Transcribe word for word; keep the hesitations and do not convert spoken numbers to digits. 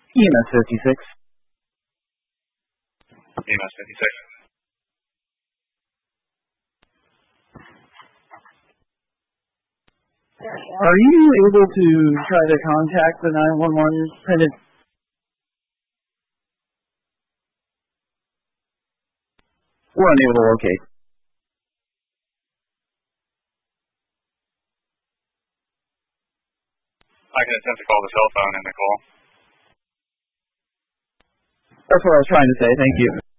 E M S fifty-six. E M S fifty-six. Are you able to try to contact the nine one one printed? We're unable to locate. I can attempt to call the cell phone and the call. That's what I was trying to say. Thank you.